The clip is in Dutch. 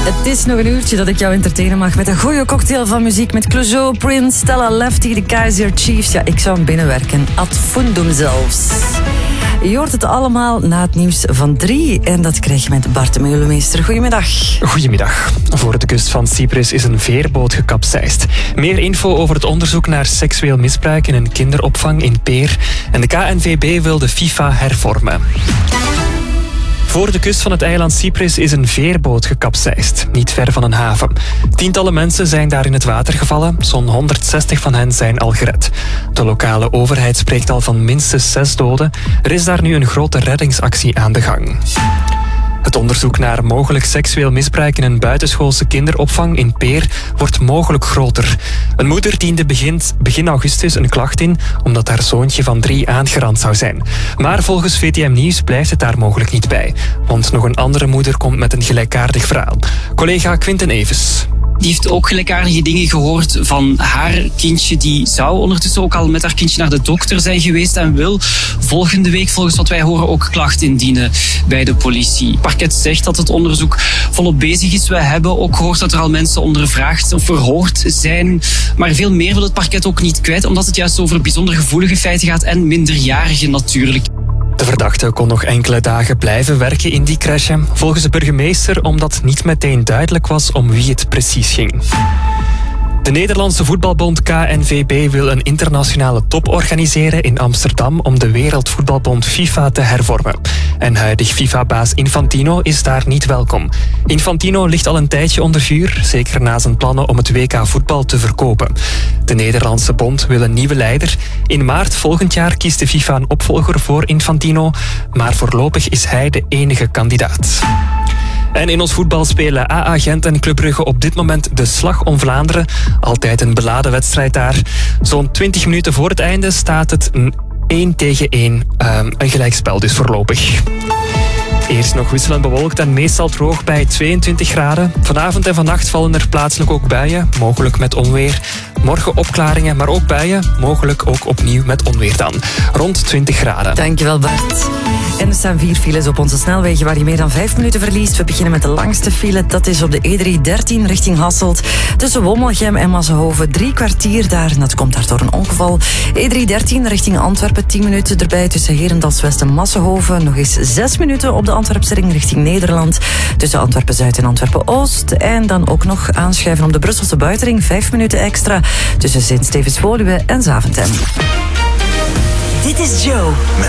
Het is nog een uurtje dat ik jou entertainen mag met een goede cocktail van muziek met Clouseau, Prince, Stella Lefty, de Kaiser Chiefs. Ja, ik zou hem binnenwerken. Ad fundum zelfs. Je hoort het allemaal na het nieuws van 3 en dat krijg je met Bart de Meulemeester. Goedemiddag. Goedemiddag. Voor de kust van Cyprus is een veerboot gekapseist. Meer info over het onderzoek naar seksueel misbruik in een kinderopvang in Peer. En de KNVB wil de FIFA hervormen. Voor de kust van het eiland Cyprus is een veerboot gekapseist, niet ver van een haven. Tientallen mensen zijn daar in het water gevallen, zo'n 160 van hen zijn al gered. De lokale overheid spreekt al van minstens 6 doden. Er is daar nu een grote reddingsactie aan de gang. Het onderzoek naar mogelijk seksueel misbruik in een buitenschoolse kinderopvang in Peer wordt mogelijk groter. Een moeder diende begin augustus een klacht in omdat haar zoontje van 3 aangerand zou zijn. Maar volgens VTM Nieuws blijft het daar mogelijk niet bij. Want nog een andere moeder komt met een gelijkaardig verhaal. Collega Quinten Evers. Die heeft ook gelijkaardige dingen gehoord van haar kindje. Die zou ondertussen ook al met haar kindje naar de dokter zijn geweest en wil volgende week, volgens wat wij horen, ook klacht indienen bij de politie. Het parket zegt dat het onderzoek volop bezig is. We hebben ook gehoord dat er al mensen ondervraagd of verhoord zijn. Maar veel meer wil het parket ook niet kwijt, omdat het juist over bijzonder gevoelige feiten gaat en minderjarigen natuurlijk. De verdachte kon nog enkele dagen blijven werken in die crèche. Volgens de burgemeester omdat niet meteen duidelijk was om wie het precies ging. De Nederlandse voetbalbond KNVB wil een internationale top organiseren in Amsterdam om de Wereldvoetbalbond FIFA te hervormen. En huidig FIFA-baas Infantino is daar niet welkom. Infantino ligt al een tijdje onder vuur, zeker na zijn plannen om het WK voetbal te verkopen. De Nederlandse bond wil een nieuwe leider. In maart volgend jaar kiest de FIFA een opvolger voor Infantino, maar voorlopig is hij de enige kandidaat. En in ons voetbal spelen AA Gent en Club Brugge op dit moment de Slag om Vlaanderen. Altijd een beladen wedstrijd daar. Zo'n 20 minuten voor het einde staat het 1-1. Een gelijkspel dus voorlopig. Eerst nog wisselend bewolkt en meestal droog bij 22 graden. Vanavond en vannacht vallen er plaatselijk ook buien, mogelijk met onweer. Morgen opklaringen, maar ook buien, mogelijk ook opnieuw met onweer dan. Rond 20 graden. Dankjewel Bart. En er staan 4 files op onze snelwegen waar je meer dan 5 minuten verliest. We beginnen met de langste file. Dat is op de E313 richting Hasselt. Tussen Wommelgem en Massenhoven 3 kwartier daar. En dat komt daar door een ongeval. E313 richting Antwerpen 10 minuten erbij. Tussen Herendals-West en Massenhoven. Nog eens 6 minuten op de Antwerpse ring richting Nederland. Tussen Antwerpen-Zuid en Antwerpen-Oost. En dan ook nog aanschuiven op de Brusselse buitenring. 5 minuten extra. Tussen Sint-Stevens-Woluwe en Zaventem. Dit is Joe.